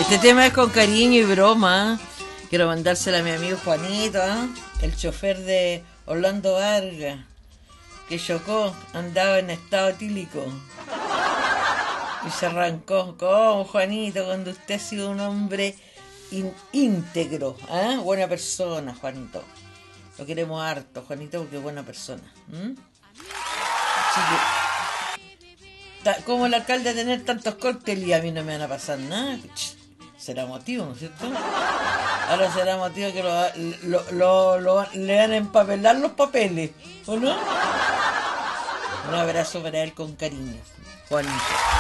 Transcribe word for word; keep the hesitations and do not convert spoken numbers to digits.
Este tema es con cariño y broma. Quiero mandársela a mi amigo Juanito, ¿eh? El chofer de Orlando Vargas, que chocó, andaba en estado etílico y se arrancó. ¿Cómo, Juanito? Cuando usted ha sido un hombre in- íntegro, ¿eh? Buena persona, Juanito. Lo queremos harto, Juanito, porque es buena persona. ¿Mm? Así que, ta, como el alcalde de tener tantos cócteles y a mí no me van a pasar nada. Será motivo, ¿no es cierto? Ahora será motivo que lo, lo, lo, lo, le van a empapelar los papeles, ¿o no? Un abrazo para él con cariño, Juanito.